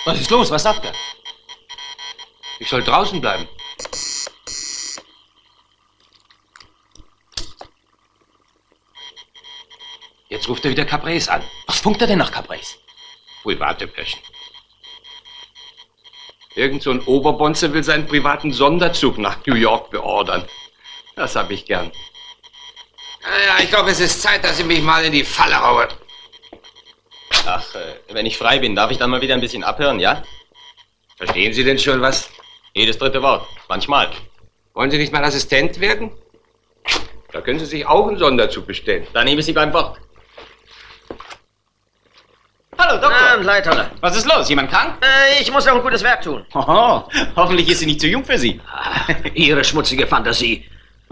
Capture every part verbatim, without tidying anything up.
Was ist los? Was sagt er? Ich soll draußen bleiben. Jetzt ruft er wieder Cabrés an. Was funkt er denn nach Cabrés? Privatdepeschen. Irgend so ein Oberbonze will seinen privaten Sonderzug nach New York beordern. Das hab ich gern. Naja, ich glaube, es ist Zeit, dass ich mich mal in die Falle haue. Ach, äh, wenn ich frei bin, darf ich dann mal wieder ein bisschen abhören, ja? Verstehen Sie denn schon was? Jedes dritte Wort. Manchmal. Wollen Sie nicht mal Assistent werden? Da können Sie sich auch einen Sonderzug bestellen. Dann nehme ich Sie beim Wort. Hallo, Doktor. Na, Leiter. Was ist los? Jemand krank? Äh, ich muss noch ein gutes Werk tun. Oho, hoffentlich ist sie nicht zu jung für Sie. Ah, Ihre schmutzige Fantasie.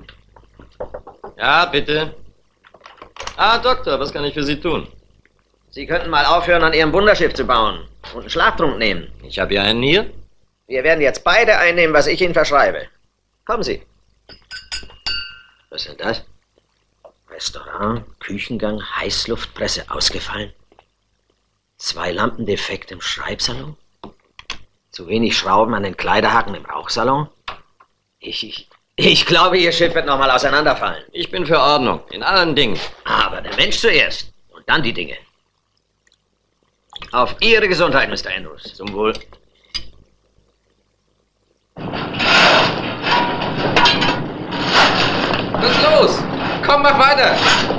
Ja, bitte. Ah, Doktor, was kann ich für Sie tun? Sie könnten mal aufhören, an Ihrem Wunderschiff zu bauen und einen Schlaftrunk nehmen. Ich habe ja einen hier. Wir werden jetzt beide einnehmen, was ich Ihnen verschreibe. Kommen Sie. Was ist denn das? Restaurant, Küchengang, Heißluftpresse ausgefallen. Zwei Lampen defekt im Schreibsalon. Zu wenig Schrauben an den Kleiderhaken im Rauchsalon. Ich, ich, ich glaube, Ihr Schiff wird nochmal auseinanderfallen. Ich bin für Ordnung, in allen Dingen. Aber der Mensch zuerst und dann die Dinge. Auf Ihre Gesundheit, Mister Andrews. Zum Wohl. Was ist los? Komm, mach weiter.